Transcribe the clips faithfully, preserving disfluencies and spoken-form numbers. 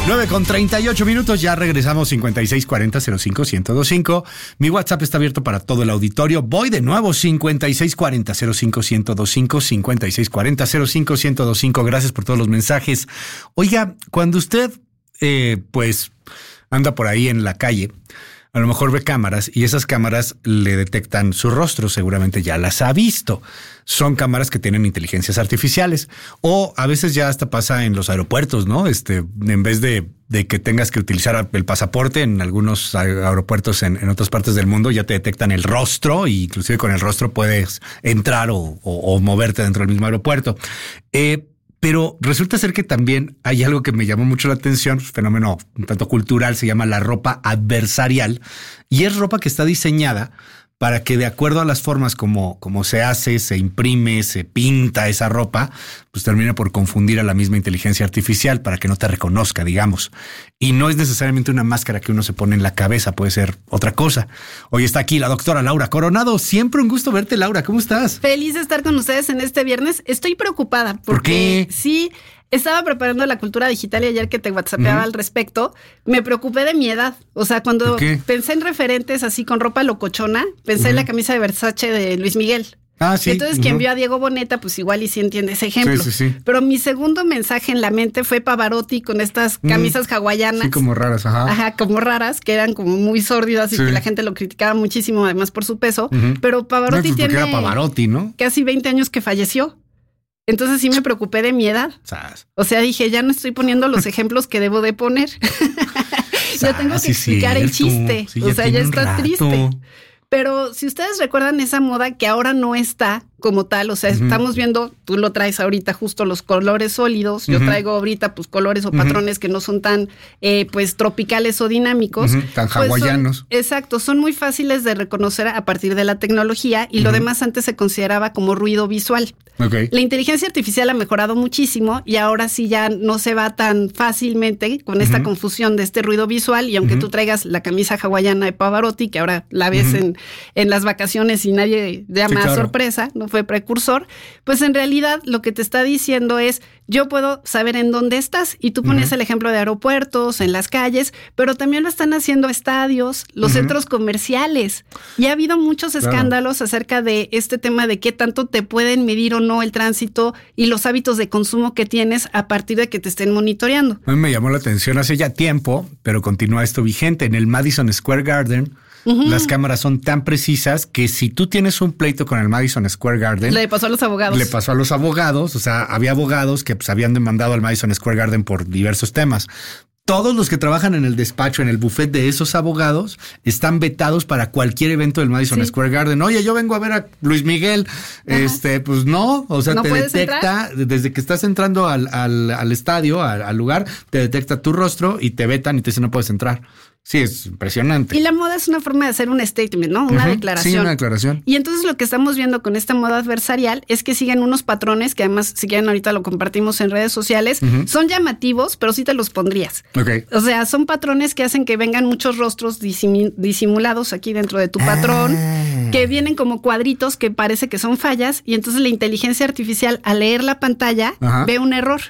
nueve con treinta y ocho minutos, ya regresamos. Cincuenta y seis cuarenta cero cinco ciento veinticinco. Mi WhatsApp está abierto para todo el auditorio. Voy de nuevo. Cincuenta y seis cuarenta cero cinco ciento veinticinco. Cincuenta y seis cuarenta cero cinco ciento veinticinco. Gracias por todos los mensajes. Oiga, cuando usted eh, pues anda por ahí en la calle, a lo mejor ve cámaras y esas cámaras le detectan su rostro, seguramente ya las ha visto. Son cámaras que tienen inteligencias artificiales, o a veces ya hasta pasa en los aeropuertos, ¿no? Este, en vez de, de que tengas que utilizar el pasaporte en algunos aeropuertos en, en otras partes del mundo, ya te detectan el rostro, y inclusive con el rostro puedes entrar o, o, o moverte dentro del mismo aeropuerto. Eh, Pero resulta ser que también hay algo que me llamó mucho la atención, un fenómeno un tanto cultural, se llama la ropa adversarial, y es ropa que está diseñada para que, de acuerdo a las formas como, como se hace, se imprime, se pinta esa ropa, pues termine por confundir a la misma inteligencia artificial para que no te reconozca, digamos. Y no es necesariamente una máscara que uno se pone en la cabeza, puede ser otra cosa. Hoy está aquí la doctora Laura Coronado. Siempre un gusto verte, Laura. ¿Cómo estás? Feliz de estar con ustedes en este viernes. Estoy preocupada porque ¿Por qué? Sí, estaba preparando la cultura digital y ayer que te whatsappeaba uh-huh. al respecto, me preocupé de mi edad. O sea, cuando pensé en referentes así con ropa locochona, pensé uh-huh. en la camisa de Versace de Luis Miguel. Ah, sí. Entonces, uh-huh. quien vio a Diego Boneta, pues igual y sí entiende ese ejemplo. Sí, sí, sí. Pero mi segundo mensaje en la mente fue Pavarotti con estas camisas mm, hawaianas. Sí, como raras, ajá. Ajá, como raras, que eran como muy sórdidas y sí. que la gente lo criticaba muchísimo, además por su peso. Uh-huh. Pero Pavarotti no, pues tiene era Pavarotti, ¿no? Casi veinte años que falleció. Entonces sí me preocupé de mi edad. Sas. O sea, dije, ya no estoy poniendo los ejemplos que debo de poner. Yo tengo que sí, explicar cierto. el chiste. Sí, o sea, ya está rato. triste. Pero si ustedes recuerdan esa moda que ahora no está como tal, o sea, uh-huh. estamos viendo, tú lo traes ahorita justo los colores sólidos, uh-huh. yo traigo ahorita pues colores o patrones uh-huh. que no son tan eh, pues tropicales o dinámicos. Uh-huh. Tan pues hawaianos. Son, exacto, son muy fáciles de reconocer a partir de la tecnología y uh-huh. lo demás antes se consideraba como ruido visual. Okay. La inteligencia artificial ha mejorado muchísimo y ahora sí ya no se va tan fácilmente con esta uh-huh. confusión de este ruido visual, y aunque uh-huh. tú traigas la camisa hawaiana de Pavarotti, que ahora la ves uh-huh. en, en las vacaciones y nadie llama sí, claro. sorpresa, no fue precursor, pues en realidad lo que te está diciendo es, yo puedo saber en dónde estás, y tú pones uh-huh. el ejemplo de aeropuertos, en las calles, pero también lo están haciendo estadios, los uh-huh. centros comerciales, y ha habido muchos claro. escándalos acerca de este tema de qué tanto te pueden medir o no el tránsito y los hábitos de consumo que tienes a partir de que te estén monitoreando. A mí me llamó la atención hace ya tiempo, pero continúa esto vigente. En el Madison Square Garden, uh-huh. las cámaras son tan precisas que si tú tienes un pleito con el Madison Square Garden... Le pasó a los abogados. Le pasó a los abogados, o sea, había abogados que pues, habían demandado al Madison Square Garden por diversos temas. Todos los que trabajan en el despacho, en el buffet de esos abogados, están vetados para cualquier evento del Madison sí. Square Garden. Oye, yo vengo a ver a Luis Miguel. Ajá. Este, pues no, o sea, ¿no te detecta entrar? Desde que estás entrando al, al, al estadio, al, al lugar, te detecta tu rostro y te vetan y te dicen no puedes entrar. Sí, es impresionante. Y la moda es una forma de hacer un statement, ¿no? Una uh-huh. declaración. Sí, una declaración. Y entonces lo que estamos viendo con esta moda adversarial es que siguen unos patrones que además, si quieren, ahorita lo compartimos en redes sociales. Uh-huh. Son llamativos, pero sí te los pondrías. Okay. O sea, son patrones que hacen que vengan muchos rostros disim- disimulados aquí dentro de tu patrón, ah. que vienen como cuadritos que parece que son fallas, y entonces la inteligencia artificial, al leer la pantalla, uh-huh. ve un error.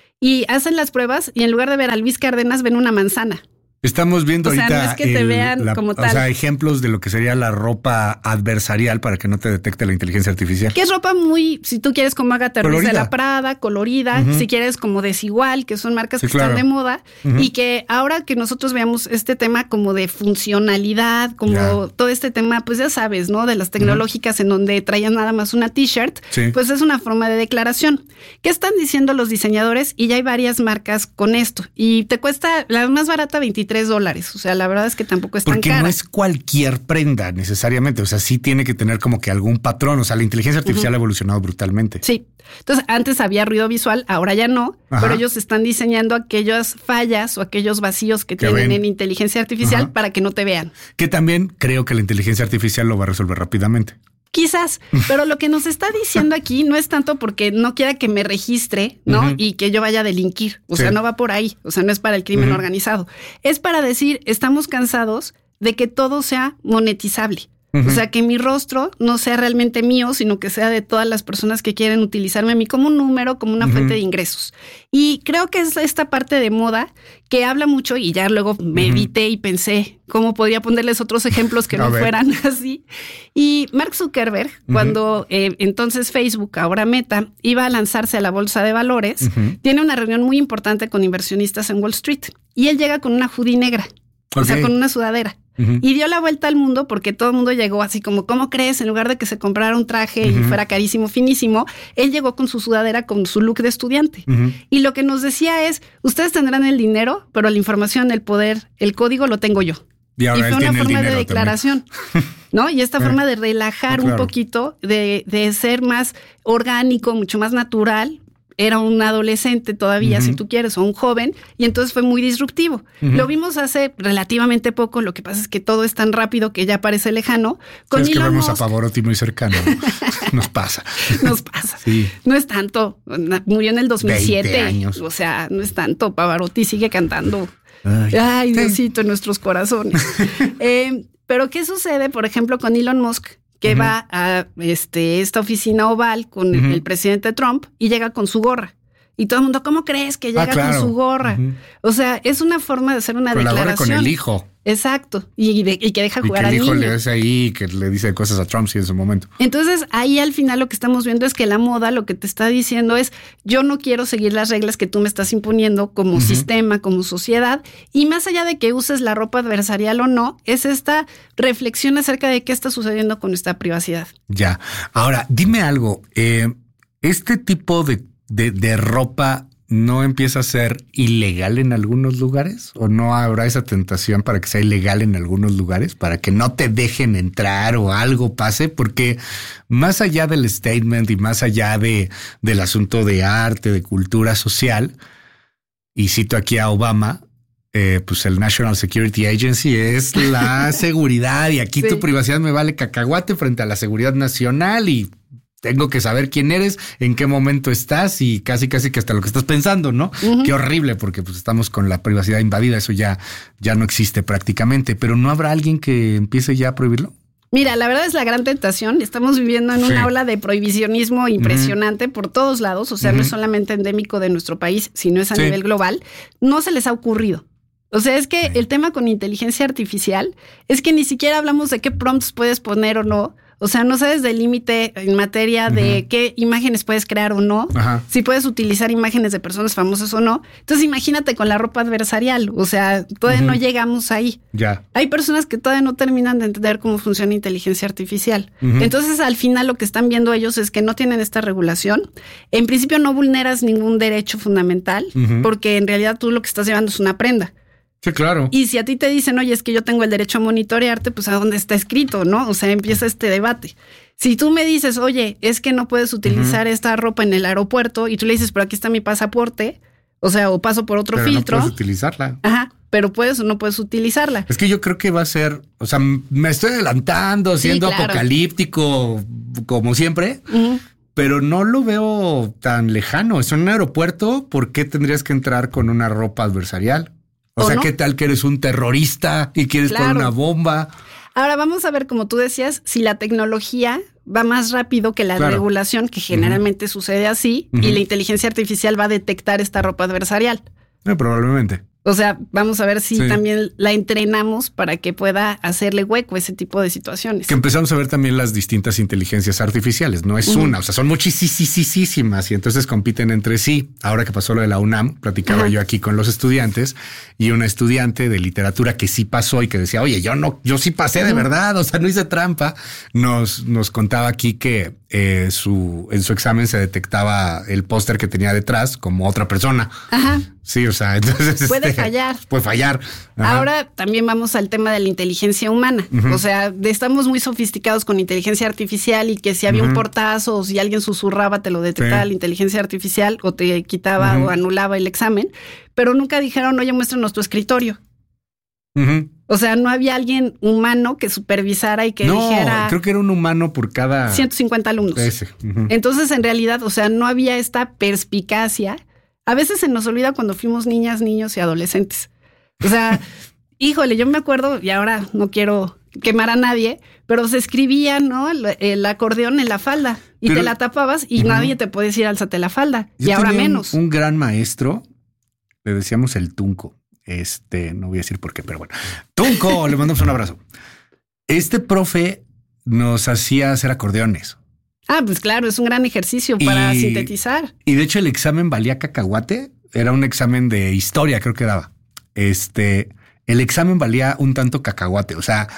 Y hacen las pruebas y en lugar de ver a Luis Cárdenas, ven una manzana. Estamos viendo o sea, ahorita no es que te el, vean la, como tal. O sea, ejemplos de lo que sería la ropa adversarial para que no te detecte la inteligencia artificial. Que es ropa muy, si tú quieres como Agatha Ruiz de la Prada, colorida, uh-huh. si quieres como Desigual, que son marcas sí, que claro. están de moda, uh-huh. y que ahora que nosotros veamos este tema como de funcionalidad, como yeah. todo este tema, pues ya sabes, ¿no? De las tecnológicas uh-huh. en donde traían nada más una t-shirt, sí. pues es una forma de declaración. ¿Qué están diciendo los diseñadores? Y ya hay varias marcas con esto. Y te cuesta la más barata veintitrés dólares. O sea, la verdad es que tampoco es Porque tan cara. Porque no es cualquier prenda necesariamente. O sea, sí tiene que tener como que algún patrón. O sea, la inteligencia artificial uh-huh. ha evolucionado brutalmente. Sí. Entonces, antes había ruido visual, ahora ya no. Ajá. Pero ellos están diseñando aquellas fallas o aquellos vacíos que, que tienen ven. en inteligencia artificial uh-huh. para que no te vean. Que también creo que la inteligencia artificial lo va a resolver rápidamente. Quizás, pero lo que nos está diciendo aquí no es tanto porque no quiera que me registre, ¿no? Uh-huh. Y que yo vaya a delinquir. O sí. sea, no va por ahí. O sea, no es para el crimen uh-huh. organizado. Es para decir, estamos cansados de que todo sea monetizable. Uh-huh. O sea, que mi rostro no sea realmente mío, sino que sea de todas las personas que quieren utilizarme a mí como un número, como una uh-huh. fuente de ingresos. Y creo que es esta parte de moda que habla mucho, y ya luego me uh-huh. evité y pensé cómo podía ponerles otros ejemplos que no ver. fueran así. Y Mark Zuckerberg, uh-huh. cuando eh, entonces Facebook, ahora Meta, iba a lanzarse a la bolsa de valores, uh-huh. tiene una reunión muy importante con inversionistas en Wall Street. Y él llega con una hoodie negra, okay. o sea, con una sudadera. Uh-huh. Y dio la vuelta al mundo porque todo el mundo llegó así como, ¿cómo crees? En lugar de que se comprara un traje uh-huh. y fuera carísimo, finísimo, él llegó con su sudadera, con su look de estudiante. Uh-huh. Y lo que nos decía es, ustedes tendrán el dinero, pero la información, el poder, el código lo tengo yo. Y, ahora y fue una forma de declaración, ¿no? Y esta eh, forma de relajar oh, claro. un poquito, de, de ser más orgánico, mucho más natural. Era un adolescente todavía, uh-huh. si tú quieres, o un joven, y entonces fue muy disruptivo. Uh-huh. Lo vimos hace relativamente poco, lo que pasa es que todo es tan rápido que ya parece lejano. Con es Elon que vemos Musk. a Pavarotti muy cercano. Nos pasa. Nos pasa. Sí. No es tanto. Murió en el dos mil siete. veinte años. O sea, no es tanto. Pavarotti sigue cantando. Ay, Ay Diosito, en nuestros corazones. eh, pero ¿qué sucede, por ejemplo, con Elon Musk? Que uh-huh. va a este, esta oficina oval con uh-huh. el, el presidente Trump y llega con su gorra. Y todo el mundo, ¿cómo crees que llega ah, claro. con su gorra? Uh-huh. O sea, es una forma de hacer una con declaración. La gorra con el hijo. Exacto. Y, de, y que deja jugar al niño. Y que el hijo le hace ahí, que le dice cosas a Trump sí, en su momento. Entonces, ahí al final lo que estamos viendo es que la moda lo que te está diciendo es, yo no quiero seguir las reglas que tú me estás imponiendo como uh-huh. sistema, como sociedad. Y más allá de que uses la ropa adversarial o no, es esta reflexión acerca de qué está sucediendo con esta privacidad. Ya. Ahora, dime algo. Eh, este tipo de, de, de ropa... ¿no empieza a ser ilegal en algunos lugares? ¿O no habrá esa tentación para que sea ilegal en algunos lugares? ¿Para que no te dejen entrar o algo pase? Porque más allá del statement y más allá de, del asunto de arte, de cultura social, y cito aquí a Obama, eh, pues el National Security Agency es la seguridad y aquí sí. tu privacidad me vale cacahuate frente a la seguridad nacional y... tengo que saber quién eres, en qué momento estás y casi casi que hasta lo que estás pensando, ¿no? Uh-huh. Qué horrible porque pues estamos con la privacidad invadida, eso ya, ya no existe prácticamente, pero ¿no habrá alguien que empiece ya a prohibirlo? Mira, la verdad es la gran tentación. Estamos viviendo en sí. una ola de prohibicionismo impresionante uh-huh. por todos lados, o sea, uh-huh. no es solamente endémico de nuestro país, sino es a sí. nivel global. No se les ha ocurrido. O sea, es que sí. el tema con inteligencia artificial es que ni siquiera hablamos de qué prompts puedes poner o no. O sea, no sabes del límite en materia de uh-huh. qué imágenes puedes crear o no, Ajá. si puedes utilizar imágenes de personas famosas o no. Entonces imagínate con la ropa adversarial, o sea, todavía uh-huh. no llegamos ahí. Ya. Hay personas que todavía no terminan de entender cómo funciona inteligencia artificial. Uh-huh. Entonces al final lo que están viendo ellos es que no tienen esta regulación. En principio no vulneras ningún derecho fundamental, uh-huh. porque en realidad tú lo que estás llevando es una prenda. Sí, claro. Y si a ti te dicen, oye, es que yo tengo el derecho a monitorearte, pues ¿a dónde está escrito, no? O sea, empieza este debate. Si tú me dices, oye, es que no puedes utilizar uh-huh. esta ropa en el aeropuerto y tú le dices, pero aquí está mi pasaporte, o sea, o paso por otro pero filtro. No puedes utilizarla. Ajá, pero puedes o no puedes utilizarla. Es que yo creo que va a ser, o sea, me estoy adelantando, siendo sí, claro. apocalíptico, como siempre. Uh-huh. Pero no lo veo tan lejano. Es un aeropuerto, ¿por qué tendrías que entrar con una ropa adversarial? O, ¿O sea, no? ¿Qué tal que eres un terrorista y quieres claro. poner una bomba? Ahora vamos a ver, como tú decías, si la tecnología va más rápido que la claro. regulación, que generalmente uh-huh. sucede así, uh-huh. y la inteligencia artificial va a detectar esta ropa adversarial. Eh, probablemente. O sea, vamos a ver si sí. también la entrenamos para que pueda hacerle hueco a ese tipo de situaciones. Que empezamos a ver también las distintas inteligencias artificiales. No es uh-huh. una, o sea, son muchísimas y entonces compiten entre sí. Ahora que pasó lo de la UNAM, platicaba uh-huh. yo aquí con los estudiantes y una estudiante de literatura que sí pasó y que decía, oye, yo no, yo sí pasé uh-huh. de verdad, o sea, no hice trampa. Nos, nos contaba aquí que eh, su, en su examen se detectaba el póster que tenía detrás como otra persona. Ajá. Sí, o sea, entonces puede este, fallar. Puede fallar. Ajá. Ahora también vamos al tema de la inteligencia humana. Uh-huh. O sea, estamos muy sofisticados con inteligencia artificial y que si había uh-huh. un portazo o si alguien susurraba te lo detectaba sí. la inteligencia artificial o te quitaba uh-huh. o anulaba el examen, pero nunca dijeron, oye, muéstranos tu escritorio. Uh-huh. O sea, no había alguien humano que supervisara y que no, dijera... No, creo que era un humano por cada... ciento cincuenta alumnos. Ese. Uh-huh. Entonces, en realidad, o sea, no había esta perspicacia. A veces se nos olvida cuando fuimos niñas, niños y adolescentes. O sea, híjole, yo me acuerdo, y ahora no quiero quemar a nadie, pero se escribía, ¿no? El, el acordeón en la falda y pero, te la tapabas y uh-huh. nadie te puede decir álzate la falda. Yo y ahora menos. Un, un gran maestro, le decíamos el Tunco. Este, no voy a decir por qué, pero bueno. Tunco, le mandamos un abrazo. Este profe nos hacía hacer acordeones. Ah, pues claro, es un gran ejercicio para y, sintetizar. Y de hecho el examen valía cacahuate. Era un examen de historia, creo que daba. Este, el examen valía un tanto cacahuate. O sea,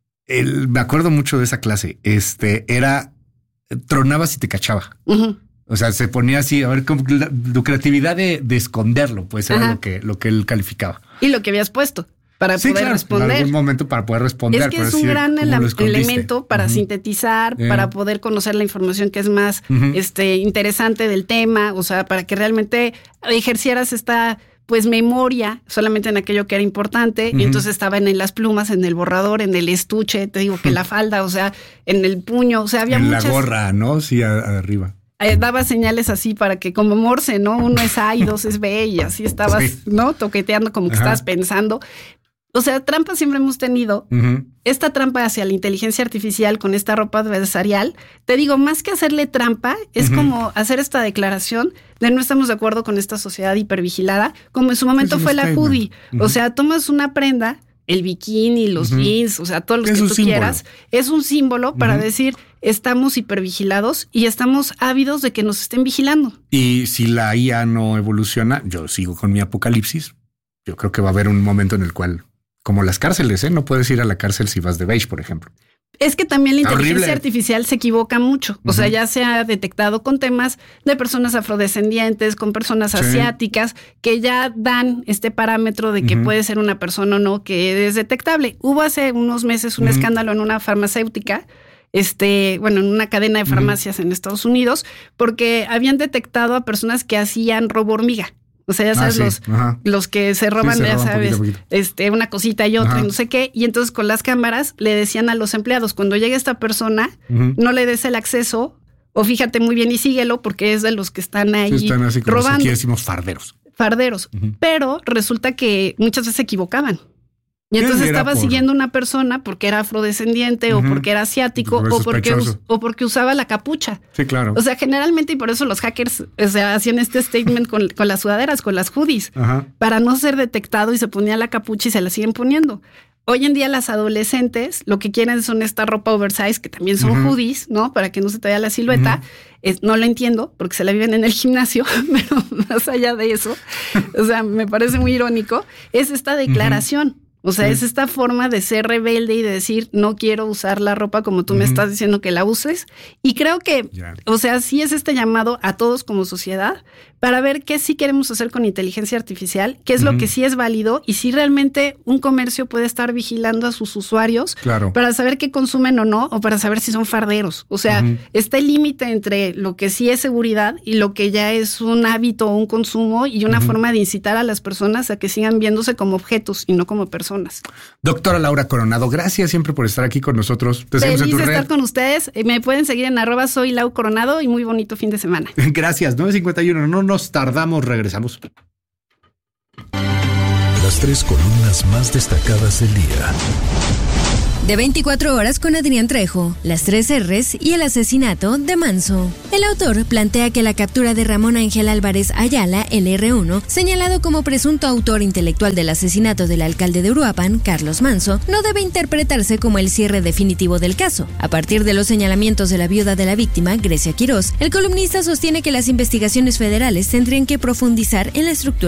el, me acuerdo mucho de esa clase. Este, era, tronabas y te cachaba. Uh-huh. O sea, se ponía así, a ver, como la, tu creatividad de, de esconderlo, pues era lo que, lo que él calificaba. Y lo que habías puesto. Para sí, poder claro, responder. En algún momento para poder responder. Es que pero es un gran ele- elemento para uh-huh. sintetizar, yeah. para poder conocer la información que es más uh-huh. este, interesante del tema, o sea, para que realmente ejercieras esta pues memoria solamente en aquello que era importante, uh-huh. y entonces estaban en las plumas, en el borrador, en el estuche, te digo que uh-huh. la falda, o sea, en el puño, o sea, había en muchas... la gorra, ¿no? Sí, a, a arriba. Eh, daba señales así para que como Morse, ¿no? Uno es A y dos es B y así estabas, sí. ¿no? Toqueteando como que Ajá. estabas pensando. O sea, trampas siempre hemos tenido. Uh-huh. Esta trampa hacia la inteligencia artificial con esta ropa adversarial, te digo, más que hacerle trampa, es uh-huh. como hacer esta declaración de no estamos de acuerdo con esta sociedad hipervigilada, como en su momento fue la hoodie. Uh-huh. O sea, tomas una prenda, el bikini, los uh-huh. jeans, o sea, todos los que tú símbolo. quieras, es un símbolo para uh-huh. decir estamos hipervigilados y estamos ávidos de que nos estén vigilando. Y si la I A no evoluciona, yo sigo con mi apocalipsis. Yo creo que va a haber un momento en el cual, como las cárceles, ¿eh? No puedes ir a la cárcel si vas de beige, por ejemplo. Es que también la inteligencia Horrible. artificial se equivoca mucho. O uh-huh. sea, ya se ha detectado con temas de personas afrodescendientes, con personas sí. asiáticas, que ya dan este parámetro de que uh-huh. puede ser una persona o no que es detectable. Hubo hace unos meses un uh-huh. escándalo en una farmacéutica, este, bueno, en una cadena de farmacias uh-huh. en Estados Unidos, porque habían detectado a personas que hacían robo hormiga. O sea, ya sabes, ah, sí. los, los que se roban, sí, se ya roban sabes, poquito, poquito. este, una cosita y otra, y no sé qué. Y entonces con las cámaras le decían a los empleados, cuando llegue esta persona, uh-huh. no le des el acceso, o fíjate muy bien y síguelo, porque es de los que están ahí sí, están así como robando. Aquí decimos farderos. Farderos. Uh-huh. Pero resulta que muchas veces se equivocaban. Y entonces estaba por... siguiendo una persona porque era afrodescendiente uh-huh. o porque era asiático o porque, us- o porque usaba la capucha. Sí, claro. O sea, generalmente, y por eso los hackers o sea, hacían este statement con, con las sudaderas, con las hoodies, uh-huh. para no ser detectado y se ponía la capucha y se la siguen poniendo. Hoy en día las adolescentes lo que quieren son esta ropa oversize, que también son uh-huh. hoodies, ¿no? Para que no se te vea la silueta. Uh-huh. Es, no lo entiendo porque se la viven en el gimnasio, pero más allá de eso, o sea, me parece muy irónico, es esta declaración. Uh-huh. O sea, sí. es esta forma de ser rebelde y de decir, no quiero usar la ropa como tú uh-huh. me estás diciendo que la uses. Y creo que, yeah. o sea, sí es este llamado a todos como sociedad para ver qué sí queremos hacer con inteligencia artificial, qué es uh-huh. lo que sí es válido y si realmente un comercio puede estar vigilando a sus usuarios claro. para saber qué consumen o no, o para saber si son farderos. O sea, uh-huh. está el límite entre lo que sí es seguridad y lo que ya es un hábito o un consumo y una uh-huh. forma de incitar a las personas a que sigan viéndose como objetos y no como personas. Doctora Laura Coronado, gracias siempre por estar aquí con nosotros. Te Feliz en tu de red. estar con ustedes. Me pueden seguir en arroba soy Lau Coronado y muy bonito fin de semana. Gracias. nueve cincuenta y uno. No nos tardamos. Regresamos. Las tres columnas más destacadas del día. De veinticuatro horas con Adrián Trejo, las tres R's y el asesinato de Manso. El autor plantea que la captura de Ramón Ángel Álvarez Ayala, el erre uno, señalado como presunto autor intelectual del asesinato del alcalde de Uruapan, Carlos Manso, no debe interpretarse como el cierre definitivo del caso. A partir de los señalamientos de la viuda de la víctima, Grecia Quirós, el columnista sostiene que las investigaciones federales tendrían que profundizar en la estructura